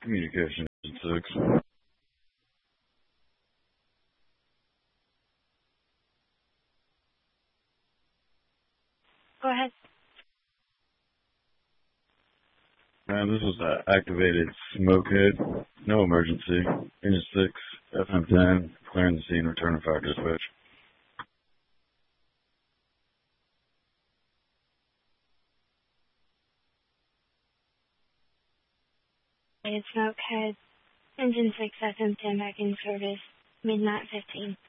Communication 6. Go ahead. This was an activated smoke hit. No emergency. Engine 6, FM10, clearing the scene, returning fire dispatch. Smokehead, Engine 6 FM10 back in service, midnight 15.